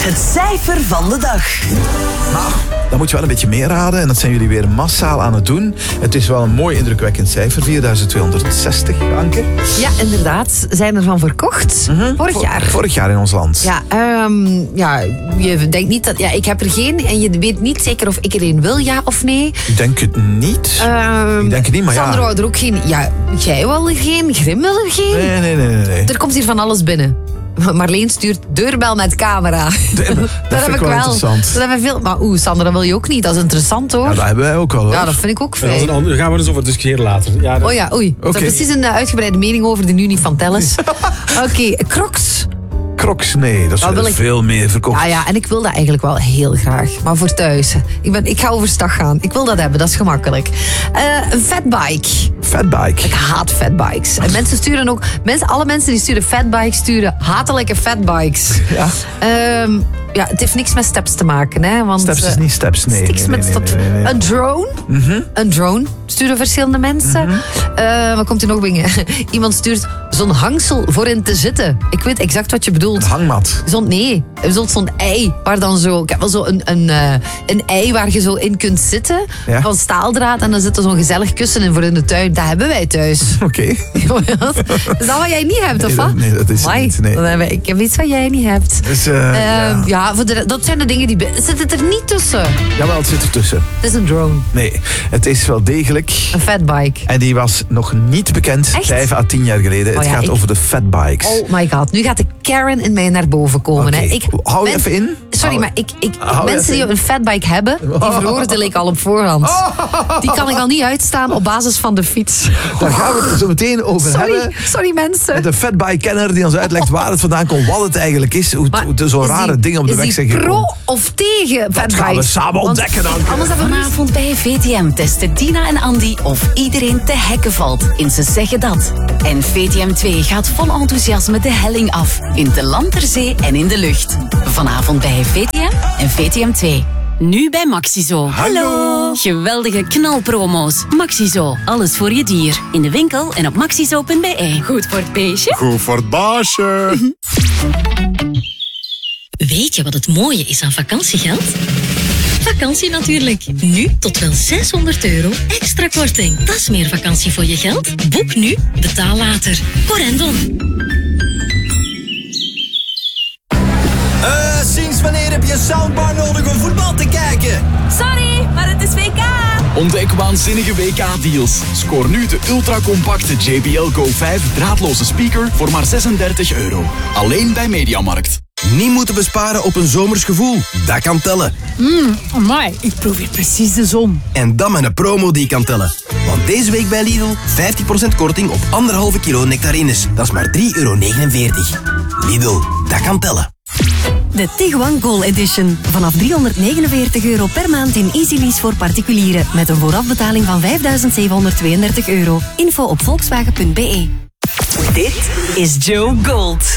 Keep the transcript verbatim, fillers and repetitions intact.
Het cijfer van de dag. Nou, dan moet je wel een beetje meer raden. En dat zijn jullie weer massaal aan het doen. Het is wel een mooi indrukwekkend cijfer. vierduizend tweehonderdzestig, Anke. Ja, inderdaad. Zijn ervan verkocht. Mm-hmm. Vorig Vor- jaar. Vorig jaar in ons land. Ja, um, ja, je denkt niet dat... Ja, ik heb er geen en je weet niet zeker of ik er een wil, ja of nee. Ik denk het niet. Um, ik denk het niet, maar Sandro ja. had er ook geen... Ja, jij wil er geen, Grim wil er geen. Nee, nee, nee, nee. nee. Er komt hier van alles binnen. Marleen stuurt deurbel met camera. De, dat, dat vind ik wel interessant. Dat hebben we veel. Maar oeh, Sander, dat wil je ook niet. Dat is interessant, hoor. Ja, dat hebben wij ook al, hoor. Ja, dat vind ik ook Ja, dat is fijn. een ander- daar gaan we dus over discussiëren later. Ja, dat... Oh ja, oei. Okay. Ik heb precies een uh, uitgebreide mening over die nu niet van Telles. Oké, okay, Crocs. Crocs, nee, dat is wil ik... veel meer verkocht. Ja, ja, en ik wil dat eigenlijk wel heel graag. Maar voor thuis. Ik, ben, ik ga overstag gaan. Ik wil dat hebben, dat is gemakkelijk. Uh, een fatbike. Fatbike. Ik haat fatbikes. En mensen sturen ook... Mensen, alle mensen die sturen fatbikes sturen hatelijke fatbikes. Ja. Um, ja, het heeft niks met steps te maken, hè. Want, steps is niet steps, nee. Niks nee, met nee, steps. nee, nee, nee. Een drone. Mm-hmm. Een drone sturen verschillende mensen. Mm-hmm. Uh, wat komt er nog binnen? Iemand stuurt zo'n hangsel voor in te zitten. Ik weet exact wat je bedoelt. Een hangmat. Zo'n, nee, zo'n, zo'n ei waar dan zo... Ik heb wel zo een, een, uh, een ei waar je zo in kunt zitten. Ja. Van staaldraad. En dan zit er zo'n gezellig kussen in voor in de tuin. Dat hebben wij thuis. Oké. Okay. Is dat wat jij niet hebt, of wat? Nee, dat is het niet. Nee. Dan hebben, ik heb iets wat jij niet hebt. Dus, uh, uh, ja, ja voor de, dat zijn de dingen die... Zit het er niet tussen? Jawel, het zit er tussen. Het is een drone. Nee, het is wel degelijk... Een fatbike. En die was nog niet bekend, Echt? vijf à tien jaar geleden. Oh, het ja, gaat ik... over de fatbikes. Oh my god, nu gaat de Karen in mij naar boven komen. Okay. Hè. Ik, Hou je men... even in. Sorry, Hou... maar ik, ik, Hou mensen die een fatbike hebben, die veroordeel ik al op voorhand. Die kan ik al niet uitstaan op basis van de fiets. Daar gaan we het er zo meteen over sorry, hebben. Sorry mensen. De fatbike-kenner die ons uitlegt waar het vandaan komt, wat het eigenlijk is. Hoe, hoe zo'n rare die, dingen op de weg zijn gekomen. Pro gekomen. of tegen fatbikes? Dat gaan we samen ontdekken dan. Anders hebben we vanavond bij V T M testen Tina en Andy of iedereen te hekken valt in Ze Zeggen Dat. En V T M twee gaat vol enthousiasme de helling af. In de land, ter zee en in de lucht. Vanavond bij V T M en V T M twee. Nu bij Maxizo. Hallo. Geweldige knalpromo's. Maxizo, alles voor je dier. In de winkel en op maxizo punt b e. Goed voor het beestje. Goed voor het baasje. Weet je wat het mooie is aan vakantiegeld? Vakantie natuurlijk. Nu tot wel zeshonderd euro extra korting. Dat is meer vakantie voor je geld. Boek nu, betaal later. Corendon. Uh, sinds wanneer heb je een soundbar nodig om voetbal te kijken? Sorry, maar het is W K. Ontdek waanzinnige W K-deals. Scoor nu de ultracompacte J B L Go vijf draadloze speaker voor maar zesendertig euro. Alleen bij Mediamarkt. Niet moeten besparen op een zomers gevoel. Dat kan tellen. Mmm, amai, ik proef hier precies de zon. En dan met een promo die kan tellen. Want deze week bij Lidl vijftien procent korting op anderhalve kilo nectarines. Dat is maar drie euro negenenveertig. Lidl, dat kan tellen. De Tiguan Goal Edition. Vanaf driehonderdnegenenveertig euro per maand in Easy Lease voor particulieren. Met een voorafbetaling van vijfduizend zevenhonderdtweeëndertig euro. Info op volkswagen punt b e. Dit is Joe Gold.